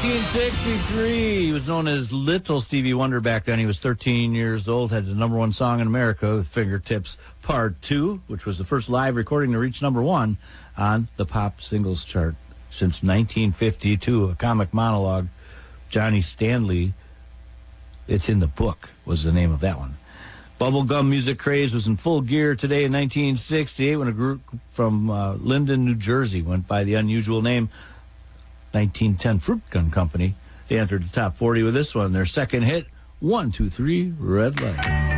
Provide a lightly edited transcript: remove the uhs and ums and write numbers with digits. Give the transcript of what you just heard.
1963, he was known as Little Stevie Wonder back then. He was 13 years old, had the number one song in America with Fingertips Part 2, which was the first live recording to reach number one on the pop singles chart since 1952. A comic monologue, Johnny Stanley, It's in the Book, was the name of that one. Bubblegum music craze was in full gear today in 1968 when a group from Linden, New Jersey went by the unusual name 1910 Fruit Gun Company. They entered the top 40 with this one, their second hit, 1, 2, 3, Red Light.